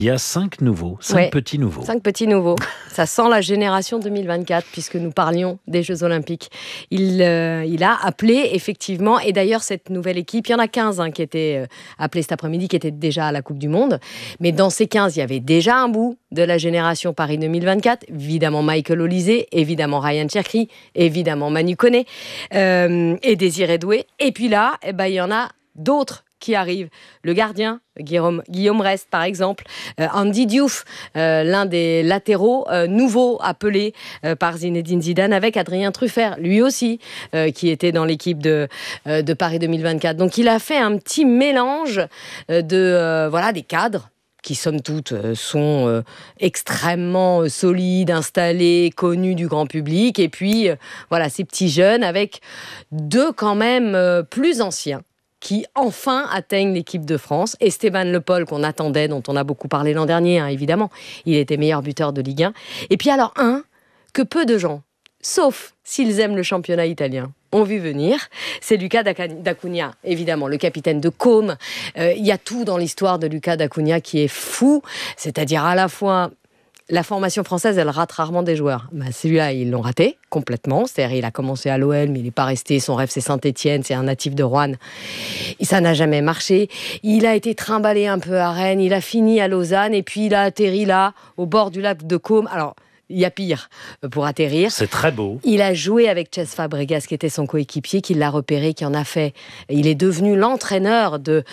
Il y a 5 nouveaux, 5 petits nouveaux. 5 petits nouveaux. Ça sent la génération 2024, puisque nous parlions des Jeux Olympiques. Il a appelé, effectivement, et d'ailleurs, cette nouvelle équipe, il y en a 15 qui étaient appelés cet après-midi, qui étaient déjà à la Coupe du Monde. Mais dans ces 15, il y avait déjà un bout de la génération Paris 2024. Évidemment, Michael Olysée, évidemment, Ryan Cherki, évidemment, Manu Koné et Désiré Doué. Et puis là, il y en a d'autres qui arrivent. Le gardien, Guillaume Rest, par exemple. Andy Diouf, l'un des latéraux nouveaux appelés par Zinedine Zidane, avec Adrien Truffert, lui aussi, qui était dans l'équipe de Paris 2024. Donc, il a fait un petit mélange des cadres qui, somme toute, sont extrêmement solides, installés, connus du grand public. Et puis, ces petits jeunes avec deux, quand même, plus anciens, qui enfin atteignent l'équipe de France. Esteban Le Paul, qu'on attendait, dont on a beaucoup parlé l'an dernier, évidemment. Il était meilleur buteur de Ligue 1. Et puis alors, que peu de gens, sauf s'ils aiment le championnat italien, ont vu venir, c'est Lucas D'Acunha, évidemment, le capitaine de Côme. Il y a tout dans l'histoire de Lucas D'Acunha qui est fou, c'est-à-dire à la fois... La formation française, elle rate rarement des joueurs. Celui-là, ils l'ont raté complètement. C'est-à-dire, il a commencé à l'OL, mais il n'est pas resté. Son rêve, c'est Saint-Étienne. C'est un natif de Roanne. Et ça n'a jamais marché. Il a été trimballé un peu à Rennes. Il a fini à Lausanne. Et puis, il a atterri là, au bord du lac de Côme. Alors, il y a pire pour atterrir. C'est très beau. Il a joué avec Cesc Fabregas, qui était son coéquipier, qui l'a repéré, qui en a fait. Il est devenu l'entraîneur de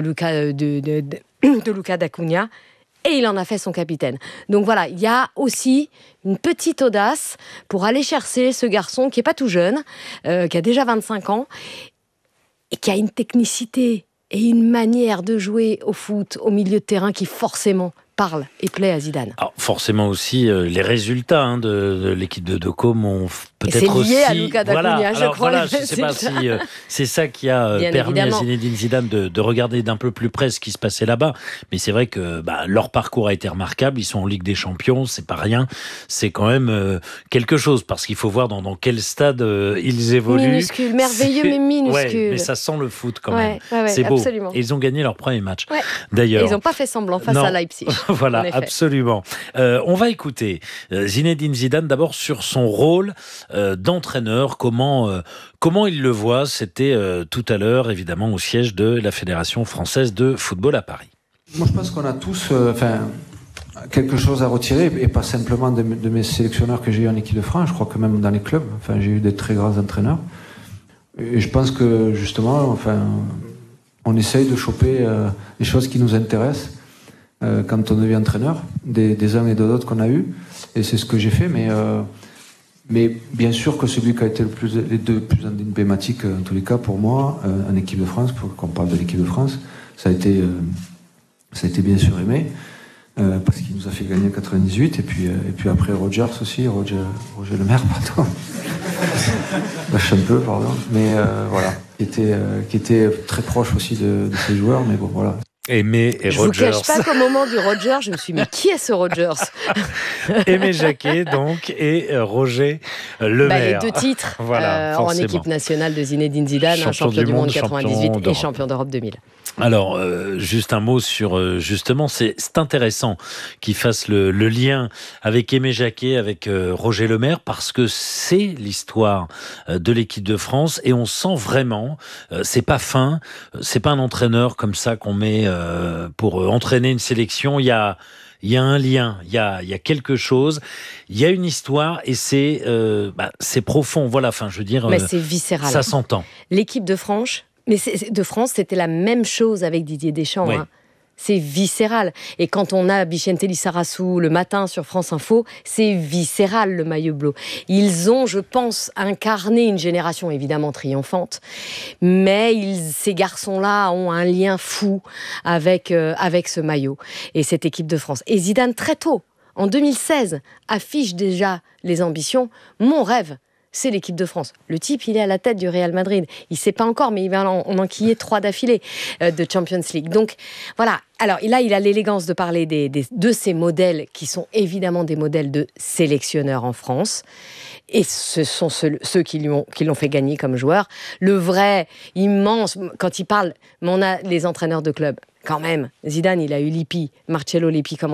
Lucas D'Acunha. Et il en a fait son capitaine. Donc voilà, il y a aussi une petite audace pour aller chercher ce garçon qui n'est pas tout jeune, qui a déjà 25 ans, et qui a une technicité et une manière de jouer au foot, au milieu de terrain, qui forcément parle et plaît à Zidane. Alors, forcément aussi, les résultats de l'équipe de Côme ont peut-être aussi... C'est lié à Lucas D'Acunha, je crois. Voilà, je ne sais pas si c'est ça qui a permis à Zinedine Zidane de regarder d'un peu plus près ce qui se passait là-bas. Mais c'est vrai que leur parcours a été remarquable. Ils sont en Ligue des Champions, c'est pas rien. C'est quand même quelque chose, parce qu'il faut voir dans quel stade ils évoluent. Minuscule, merveilleux, mais minuscule. Ouais, mais ça sent le foot quand même. Ouais, c'est beau. Absolument. Et ils ont gagné leur premier match. Ouais. D'ailleurs. Et ils n'ont pas fait semblant face à Leipzig. Voilà, absolument. On va écouter Zinedine Zidane d'abord sur son rôle d'entraîneur, comment il le voit. C'était tout à l'heure, évidemment, au siège de la Fédération française de football à Paris. Moi, je pense qu'on a tous quelque chose à retirer, et pas simplement de mes sélectionneurs que j'ai eu en équipe de France. Je crois que même dans les clubs, j'ai eu des très grands entraîneurs. Et je pense que, justement, on essaye de choper les choses qui nous intéressent quand on devient entraîneur, des uns et des autres qu'on a eu, et c'est ce que j'ai fait, mais bien sûr que celui qui a été les deux plus emblématiques, en tous les cas pour moi, en équipe de France, pour qu'on parle de l'équipe de France, ça a été bien sûr Aimé, parce qu'il nous a fait gagner en 98, et puis après Roger Le Maire, pardon. Lâche un peu, pardon, mais voilà, qui était très proche aussi de ces joueurs, mais bon, voilà. Aimé et Rogers. Je vous cache pas qu'au moment du Rogers, je me suis dit, mais qui est ce Rogers? Aimé Jacquet, donc, et Roger Le Maire. Les deux titres en équipe nationale de Zinedine Zidane, champion du monde 98 et champion d'Europe 2000. Alors, juste un mot sur, justement, c'est intéressant qu'il fasse le lien avec Aimé Jacquet, avec Roger Le Maire, parce que c'est l'histoire de l'équipe de France, et on sent vraiment, c'est pas fin, c'est pas un entraîneur comme ça qu'on met pour entraîner une sélection. Il y a un lien, il y a quelque chose, il y a une histoire, et c'est profond. Voilà, je veux dire, mais c'est viscéral. Ça s'entend. L'équipe de France, c'était la même chose avec Didier Deschamps. Oui. C'est viscéral. Et quand on a Vicente Lizarazu le matin sur France Info, c'est viscéral, le maillot bleu. Ils ont, je pense, incarné une génération évidemment triomphante, mais ces garçons-là ont un lien fou avec ce maillot et cette équipe de France. Et Zidane, très tôt, en 2016, affiche déjà les ambitions. Mon rêve, c'est l'équipe de France. Le type, il est à la tête du Real Madrid. Il ne sait pas encore, mais il va en enquiller 3 d'affilée de Champions League. Donc, voilà. Alors, là, il a l'élégance de parler de ces modèles qui sont évidemment des modèles de sélectionneurs en France. Et ce sont ceux qui l'ont fait gagner comme joueur. Le vrai, immense, quand il parle, on a les entraîneurs de club. quand même. Zidane, il a eu Lippi, Marcello Lippi, comme